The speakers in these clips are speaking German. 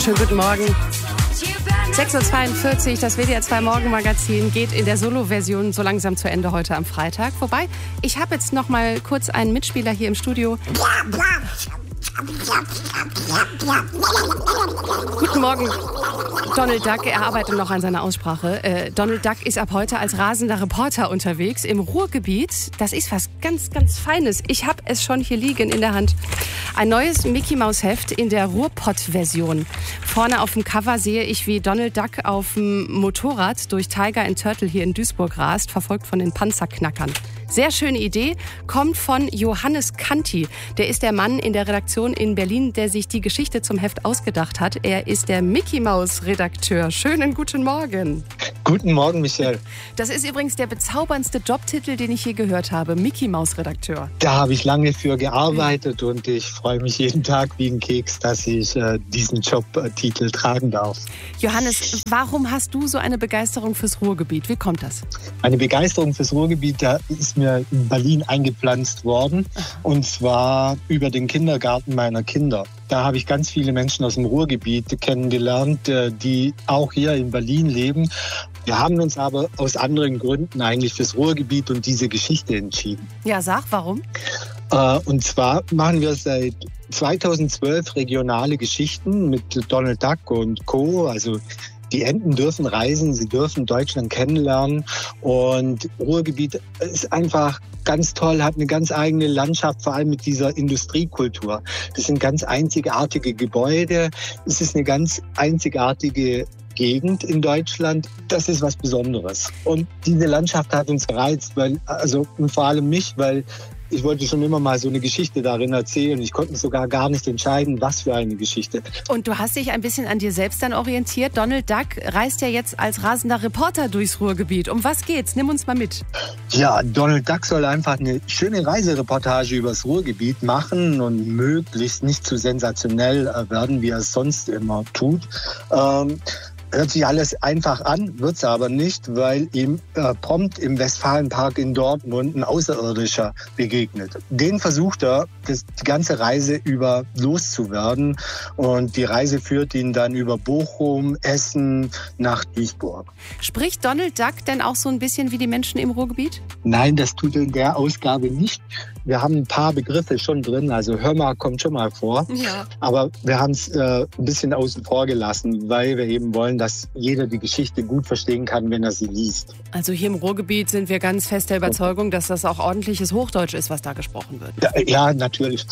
Schönen guten Morgen. 6.42 Uhr, das WDR 2 Morgenmagazin geht in der Solo-Version so langsam zu Ende heute am Freitag. Wobei, ich habe jetzt noch mal kurz einen Mitspieler hier im Studio. Guten Morgen, Donald Duck. Er arbeitet noch an seiner Aussprache. Donald Duck ist ab heute als rasender Reporter unterwegs im Ruhrgebiet. Das ist was ganz, ganz Feines. Ich habe es schon hier liegen in der Hand. Ein neues Mickey-Maus-Heft in der Ruhrpott-Version. Vorne auf dem Cover sehe ich, wie Donald Duck auf dem Motorrad durch Tiger and Turtle hier in Duisburg rast, verfolgt von den Panzerknackern. Sehr schöne Idee, kommt von Johannes Kanti. Der ist der Mann in der Redaktion in Berlin, der sich die Geschichte zum Heft ausgedacht hat. Er ist der Mickey-Maus-Redakteur. Schönen guten Morgen. Guten Morgen, Michelle. Das ist übrigens der bezauberndste Jobtitel, den ich je gehört habe. Mickey-Maus-Redakteur. Da habe ich lange für gearbeitet und ich freue mich jeden Tag wie ein Keks, dass ich diesen Jobtitel tragen darf. Johannes, warum hast du so eine Begeisterung fürs Ruhrgebiet? Wie kommt das? Eine Begeisterung fürs Ruhrgebiet, da ist mir in Berlin eingepflanzt worden. Und zwar über den Kindergarten meiner Kinder. Da habe ich ganz viele Menschen aus dem Ruhrgebiet kennengelernt, die auch hier in Berlin leben. Wir haben uns aber aus anderen Gründen eigentlich fürs Ruhrgebiet und diese Geschichte entschieden. Ja, sag, warum? Und zwar machen wir seit 2012 regionale Geschichten mit Donald Duck und Co. Also die Enten dürfen reisen, sie dürfen Deutschland kennenlernen und Ruhrgebiet ist einfach ganz toll, hat eine ganz eigene Landschaft, vor allem mit dieser Industriekultur. Das sind ganz einzigartige Gebäude, es ist eine ganz einzigartige Gegend in Deutschland. Das ist was Besonderes. Und diese Landschaft hat uns gereizt, und vor allem mich, weil ich wollte schon immer mal so eine Geschichte darin erzählen. Ich konnte sogar gar nicht entscheiden, was für eine Geschichte. Und du hast dich ein bisschen an dir selbst dann orientiert. Donald Duck reist ja jetzt als rasender Reporter durchs Ruhrgebiet. Um was geht's? Nimm uns mal mit. Ja, Donald Duck soll einfach eine schöne Reisereportage übers Ruhrgebiet machen und möglichst nicht zu sensationell werden, wie er es sonst immer tut. Hört sich alles einfach an, wird's aber nicht, weil ihm prompt im Westfalenpark in Dortmund ein Außerirdischer begegnet. Den versucht er, die ganze Reise über loszuwerden. Und die Reise führt ihn dann über Bochum, Essen nach Duisburg. Spricht Donald Duck denn auch so ein bisschen wie die Menschen im Ruhrgebiet? Nein, das tut er in der Ausgabe nicht. Wir haben ein paar Begriffe schon drin, also hör mal kommt schon mal vor. Ja. Aber wir haben es ein bisschen außen vor gelassen, weil wir eben wollen, dass jeder die Geschichte gut verstehen kann, wenn er sie liest. Also hier im Ruhrgebiet sind wir ganz fest der Überzeugung, dass das auch ordentliches Hochdeutsch ist, was da gesprochen wird. Ja, natürlich.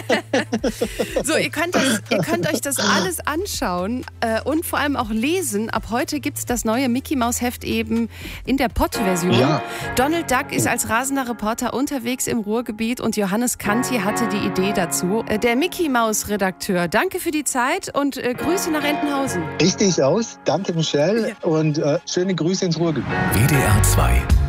So, ihr könnt euch das alles anschauen und vor allem auch lesen. Ab heute gibt es das neue Mickey-Maus-Heft eben in der Pott-Version. Ja. Donald Duck ist als rasender Reporter unterwegs im Ruhrgebiet und Johannes Kanti hatte die Idee dazu. Der Mickey-Maus-Redakteur, danke für die Zeit und Grüße nach Entenhausen. Richtig aus, danke Michelle und schöne Grüße ins Ruhrgebiet. WDR 2